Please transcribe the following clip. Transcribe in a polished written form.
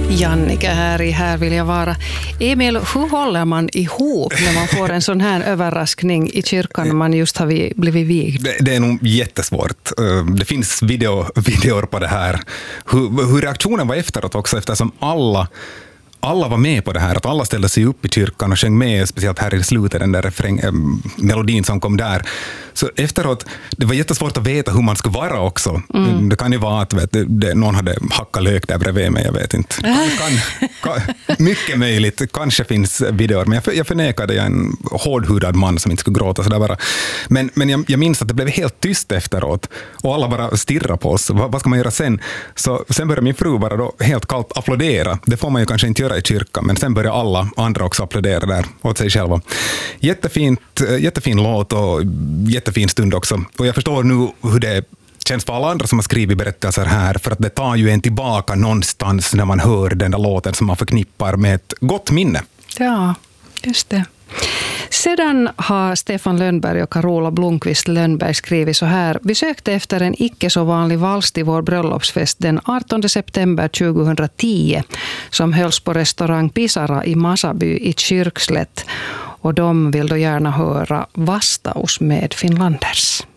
Jannike här i Här vill jag vara. Emil, hur håller man ihop när man får en sån här överraskning i kyrkan när man just har blivit vigd? Det är nog jättesvårt. Det finns videor på det här. Hur reaktionen var efteråt också, eftersom alla var med på det här, att alla ställde sig upp i kyrkan och sjöng med, speciellt här i slutet, den där melodin som kom där. Så efteråt, det var jättesvårt att veta hur man skulle vara också. Det kan ju vara att någon hade hackat lök där bredvid mig, jag vet inte. Mycket möjligt, kanske finns videor, men jag förnekade, jag en hårdhudad man som inte skulle gråta sådär bara. Men jag minns att det blev helt tyst efteråt och alla bara stirrade på oss. Vad ska man göra sen? Så sen började min fru bara då helt kallt applådera. Det får man ju kanske inte göra i kyrkan, men sen började alla andra också applådera där åt sig själva. Jättefin låt och jättefin stund också. Och jag förstår nu hur det känns för alla andra som har skrivit berättelser här, för att det tar ju en tillbaka någonstans när man hör den där låten som man förknippar med ett gott minne. Ja, just det. Sedan har Stefan Lönnberg och Carola Blomqvist Lönnberg skrivit så här. Vi sökte efter en icke så vanlig vals till vår bröllopsfest den 18 september 2010 som hölls på restaurang Pisara i Masaby i Kyrkslätt. Och de vill då gärna höra Vastaus med Finlanders.